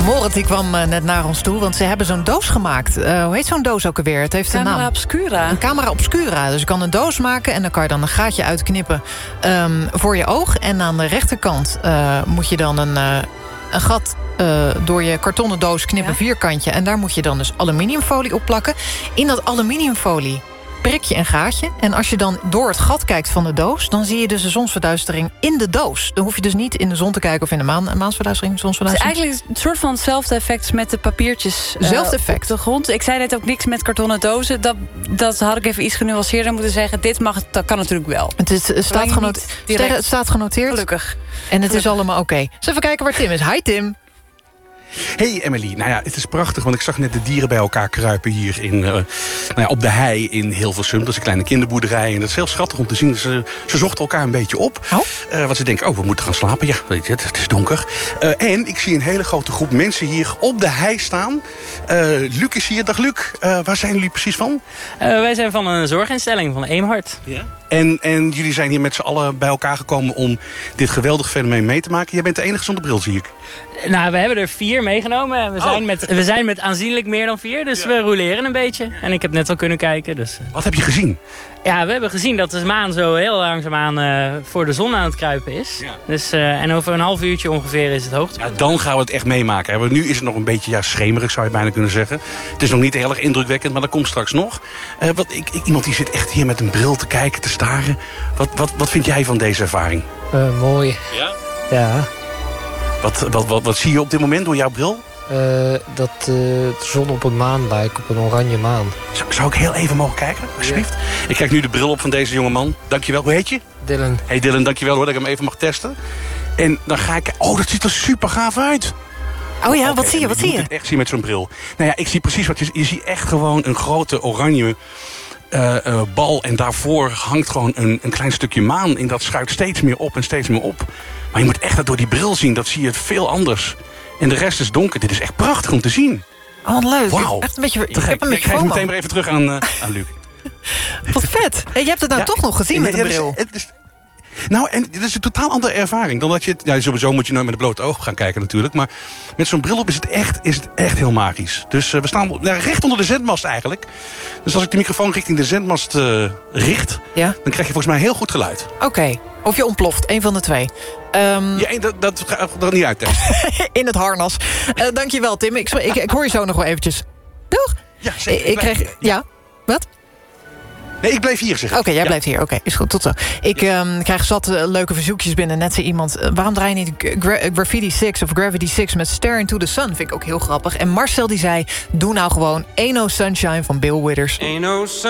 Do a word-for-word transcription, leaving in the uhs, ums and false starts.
Moritz die kwam uh, net naar ons toe, want ze hebben zo'n doos gemaakt. Uh, hoe heet zo'n doos ook alweer? Het heeft een Camera naam. obscura. Een camera obscura. Dus je kan een doos maken en dan kan je dan een gaatje uitknippen um, voor je oog. En aan de rechterkant uh, moet je dan een, uh, een gat uh, door je kartonnen doos knippen, ja. vierkantje. En daar moet je dan dus aluminiumfolie op plakken. In dat aluminiumfolie prik je een gaatje. En als je dan door het gat kijkt van de doos, dan zie je dus de zonsverduistering in de doos. Dan hoef je dus niet in de zon te kijken of in de maan, maansverduistering, zonsverduistering. Het is eigenlijk een soort van hetzelfde effect met de papiertjes uh, Zelfde effect. op de grond. Ik zei net ook niks met kartonnen dozen. Dat, dat had ik even iets genuanceerder moeten zeggen. Dit mag, dat kan natuurlijk wel. Het, is, het, staat, genote- sterren, het staat genoteerd. Gelukkig. En het Gelukkig. is allemaal oké. Okay. Dus even kijken waar Tim is. Hi Tim. Hey Emily, nou ja, het is prachtig, want ik zag net de dieren bij elkaar kruipen hier in, uh, nou ja, op de hei in Hilversum. Dat is een kleine kinderboerderij en dat is heel schattig om te zien. Ze, ze zochten elkaar een beetje op, oh? uh, want ze denken, oh, we moeten gaan slapen. Ja, weet je, het, het is donker. Uh, en ik zie een hele grote groep mensen hier op de hei staan. Uh, Luc is hier. Dag Luc, uh, waar zijn jullie precies van? Uh, wij zijn van een zorginstelling, van Eemhart. Ja. En, en jullie zijn hier met z'n allen bij elkaar gekomen om dit geweldig fenomeen mee te maken. Jij bent de enige zonder bril, zie ik. Nou, we hebben er vier meegenomen. We zijn, oh. met, we zijn met aanzienlijk meer dan vier, dus ja. we roleren een beetje. En ik heb net al kunnen kijken. Dus. Wat heb je gezien? Ja, we hebben gezien dat de maan zo heel langzaamaan uh, voor de zon aan het kruipen is. Ja. Dus, uh, en over een half uurtje ongeveer is het hoogte. Ja, dan gaan we het echt meemaken. Want nu is het nog een beetje ja, schemerig, zou je bijna kunnen zeggen. Het is nog niet heel erg indrukwekkend, maar dat komt straks nog. Uh, wat, ik, ik, iemand die zit echt hier met een bril te kijken, te staren. Wat, wat, wat vind jij van deze ervaring? Uh, mooi. Ja? Ja. Wat, wat, wat, wat zie je op dit moment door jouw bril? Uh, dat uh, de zon op een maan lijkt, op een oranje maan. Zou, zou ik heel even mogen kijken, alsjeblieft? Ja. Ik krijg nu de bril op van deze jongeman. Dankjewel. Hoe heet je? Dylan. Hey Dylan, dankjewel hoor dat ik hem even mag testen. En dan ga ik... Oh, dat ziet er super gaaf uit. Oh ja, wat okay, zie je, wat zie je? Je moet het echt zien met zo'n bril. Nou ja, ik zie precies wat je... Je ziet echt gewoon een grote oranje uh, uh, bal. En daarvoor hangt gewoon een, een klein stukje maan. En dat schuift steeds meer op en steeds meer op. Maar je moet echt dat door die bril zien. Dat zie je veel anders. En de rest is donker. Dit is echt prachtig om te zien. Oh, leuk. Wauw. Echt een beetje... Ik heb hem ik geef meteen maar even terug aan, uh, aan Luc. Wat vet. Hey, je hebt het nou ja, toch nog gezien met de bril. Het is, nou, en het is een totaal andere ervaring dan dat je... Ja, sowieso moet je nooit met een blote oog gaan kijken natuurlijk. Maar met zo'n bril op is het echt, is het echt heel magisch. Dus uh, we staan nou, recht onder de zendmast eigenlijk. Dus als ik de microfoon richting de zendmast uh, richt... Ja? Dan krijg je volgens mij heel goed geluid. Oké. Okay. Of je ontploft, een van de twee. Um... Ja, dat, dat gaat er niet uit. In het harnas. Uh, dankjewel, Tim. Ik, ik, ik hoor je zo nog wel eventjes. Doeg! Ja, zeker. Ik kreeg... Ja? Wat? Nee, ik blijf hier, zeg. Oké, okay, jij ja. blijft hier. Oké, okay, is goed. Tot zo. Ik ja. um, krijg zat uh, leuke verzoekjes binnen. Net zei iemand, uh, waarom draai je niet gra Graffiti zes of Gravity zes met Stare into the Sun? Vind ik ook heel grappig. En Marcel die zei, doe nou gewoon Ain't No Sunshine van Bill Withers. Ain't no sun